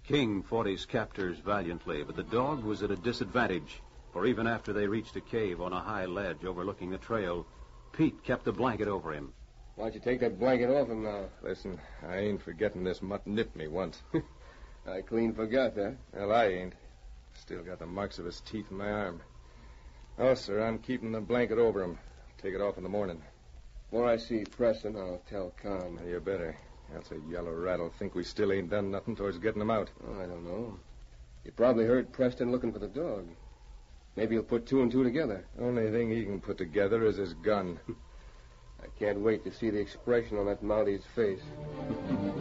King fought his captors valiantly, but the dog was at a disadvantage, for even after they reached a cave on a high ledge overlooking the trail, Pete kept the blanket over him. Why'd you take that blanket off him now? Listen, I ain't forgetting this mutt nipped me once. I clean forgot, huh? Well, I ain't. Still got the marks of his teeth in my arm. Oh, sir, I'm keeping the blanket over him. Take it off in the morning. Before I see Preston, I'll tell Con. You better. Else a yellow rat'll think we still ain't done nothing towards getting him out. Oh, I don't know. You probably heard Preston looking for the dog. Maybe he'll put two and two together. Only thing he can put together is his gun. I can't wait to see the expression on that Mountie's face.